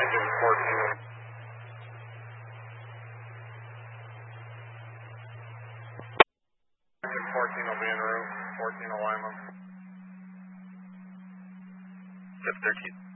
Engine 14. Engine 14 will be en route. 14 alignment. Ship 13.